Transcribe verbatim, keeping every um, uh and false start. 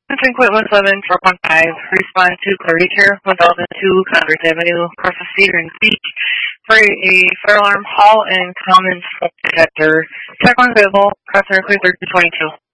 Centering Point one seven, four point five, respond to Clarity Care, one thousand two Congress Avenue, across the Cedar and Beach, for a fire alarm hall and common smoke detector. Check on available, press and request thirty twenty-two.